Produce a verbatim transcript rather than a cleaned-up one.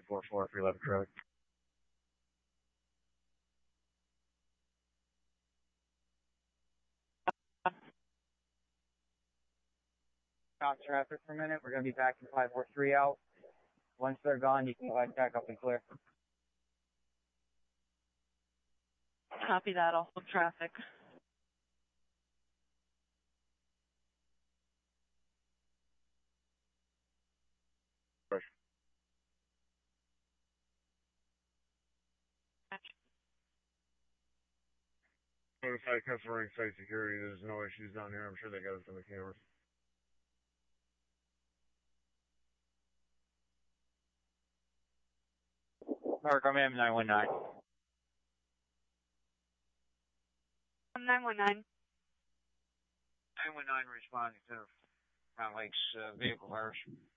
four four for eleven traffic. Stop traffic for a minute. We're going to be back in five four three out. Once they're gone, you can go ahead and back up and clear. Copy that. Also traffic. Notified customer ring site security. There's no issues down here. I'm sure they got us on the cameras. Mark, I'm M nine one nine. nine one nine. nine one nine responding to Crown Lakes uh, vehicle fires.